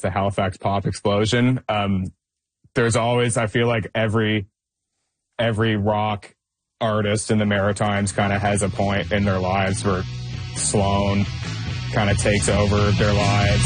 the Halifax pop explosion. There's always, I feel like every rock artist in the Maritimes kind of has a point in their lives where Sloan kind of takes over their lives.